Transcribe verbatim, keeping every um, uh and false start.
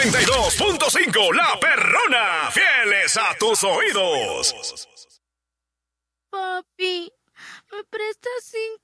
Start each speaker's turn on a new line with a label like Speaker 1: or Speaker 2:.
Speaker 1: noventa y dos punto cinco, La Perrona, fieles a tus oídos.
Speaker 2: Papi, ¿me prestas cinco